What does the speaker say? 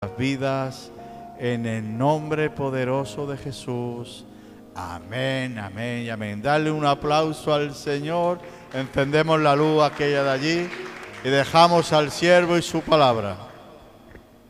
vidas, en el nombre poderoso de Jesús. Amén, amén y amén. Dale un aplauso al Señor. Encendemos la luz aquella de allí y dejamos al siervo y su palabra.